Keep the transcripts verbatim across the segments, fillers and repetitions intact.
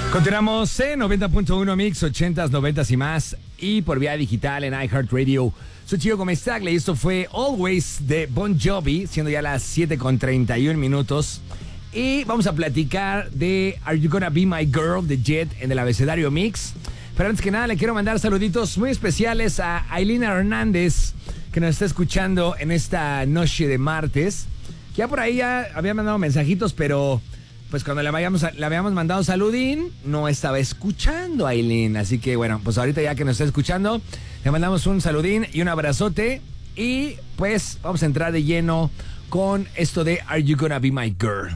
Continuamos en noventa punto uno Mix, ochentas, noventas y más, y por vía digital en iHeartRadio. Soy Chico Gómez Tagle y esto fue Always de Bon Jovi, siendo ya las siete con treinta y un minutos. Y vamos a platicar de Are You Gonna Be My Girl de Jet en el abecedario Mix. Pero antes que nada le quiero mandar saluditos muy especiales a Ailina Hernández, que nos está escuchando en esta noche de martes. Ya por ahí ya había mandado mensajitos, pero pues cuando le habíamos, le habíamos mandado saludín, no estaba escuchando a Ailín. Así que bueno, pues ahorita ya que nos está escuchando, le mandamos un saludín y un abrazote. Y pues vamos a entrar de lleno con esto de Are You Gonna Be My Girl.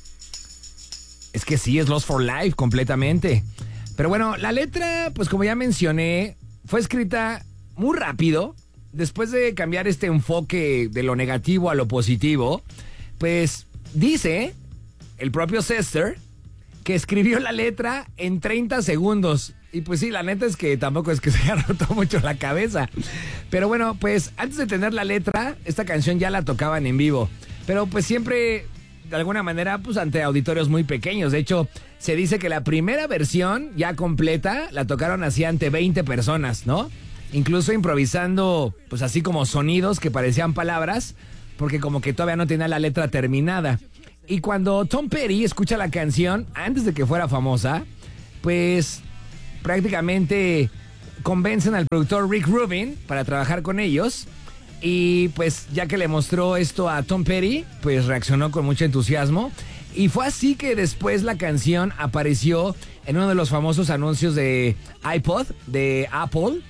Es que sí, es Lost for Life completamente. Pero bueno, la letra, pues como ya mencioné, fue escrita muy rápido. Después de cambiar este enfoque de lo negativo a lo positivo, pues dice el propio Chester que escribió la letra en treinta segundos. Y pues sí, la neta es que tampoco es que se haya roto mucho la cabeza. Pero bueno, pues antes de tener la letra, esta canción ya la tocaban en vivo. Pero pues siempre, de alguna manera, pues ante auditorios muy pequeños. De hecho, se dice que la primera versión ya completa la tocaron así ante veinte personas, ¿no? Incluso improvisando, pues así como sonidos que parecían palabras, porque como que todavía no tenía la letra terminada. Y cuando Tom Petty escucha la canción, antes de que fuera famosa, pues prácticamente convencen al productor Rick Rubin para trabajar con ellos. Y pues ya que le mostró esto a Tom Petty, pues reaccionó con mucho entusiasmo. Y fue así que después la canción apareció en uno de los famosos anuncios de iPod, de Apple.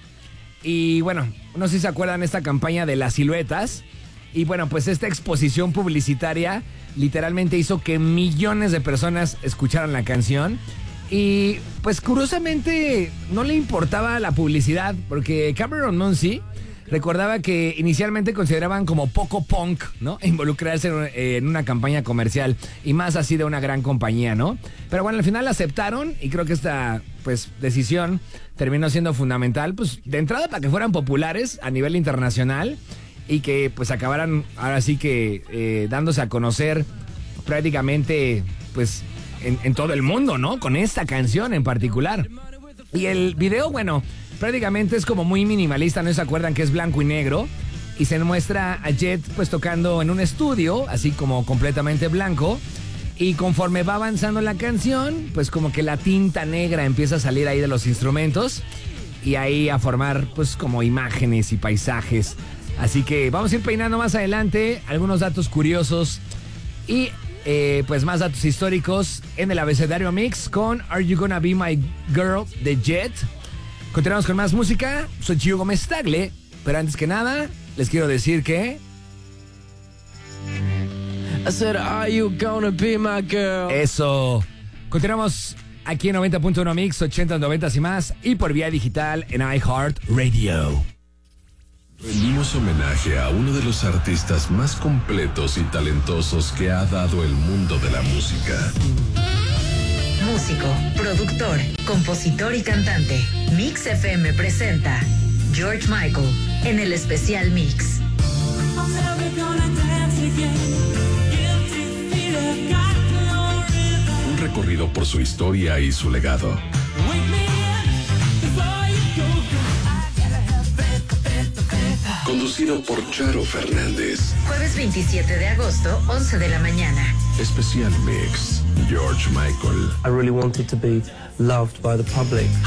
Y bueno, no sé si se acuerdan esta campaña de las siluetas. Y bueno, pues esta exposición publicitaria literalmente hizo que millones de personas escucharan la canción. Y pues curiosamente no le importaba la publicidad, porque Cameron Muncie recordaba que inicialmente consideraban como poco punk, ¿no? Involucrarse en, en una campaña comercial, y más así de una gran compañía, ¿no? Pero bueno, al final aceptaron, y creo que esta pues decisión terminó siendo fundamental, pues de entrada para que fueran populares a nivel internacional y que pues acabaran ahora sí que eh, dándose a conocer prácticamente pues en, en todo el mundo, ¿no? Con esta canción en particular. Y el video, bueno, prácticamente es como muy minimalista, ¿no se acuerdan que es blanco y negro? Y se muestra a Jet pues tocando en un estudio, así como completamente blanco. Y conforme va avanzando la canción, pues como que la tinta negra empieza a salir ahí de los instrumentos. Y ahí a formar pues como imágenes y paisajes. Así que vamos a ir peinando más adelante algunos datos curiosos y eh, pues más datos históricos en el abecedario Mix con Are You Gonna Be My Girl de Jet. Continuamos con más música. Soy Chico Gómez Tagle, pero antes que nada les quiero decir que I said, Are you gonna be my girl? Eso. Continuamos aquí en noventa punto uno Mix, ochentas, noventas y más, y por vía digital en iHeartRadio. Rendimos homenaje a uno de los artistas más completos y talentosos que ha dado el mundo de la música. Músico, productor, compositor y cantante. Mix F M presenta George Michael en el especial Mix. Un recorrido por su historia y su legado. Conducido por Charo Fernández. Jueves veintisiete de agosto, once de la mañana. Especial Mix, George Michael. I really wanted to be loved by the public.